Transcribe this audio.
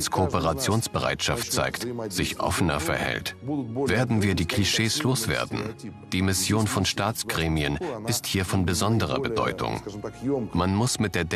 Russlands Kooperationsbereitschaft zeigt, sich offener verhält, werden wir die Klischees loswerden. Die Mission von Staatsgremien ist hier von besonderer Bedeutung. Man muss mit der